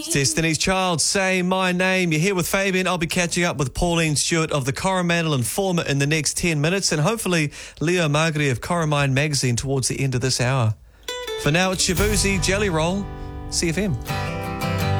Destiny's Child, Say My Name. You're here with Fabian. I'll be catching up with Pauline Stewart of the Coromandel Informer in the next 10 minutes, and hopefully Leo Margari of Coromine Magazine towards the end of this hour. For now, it's Shabuzi Jelly Roll, CFM.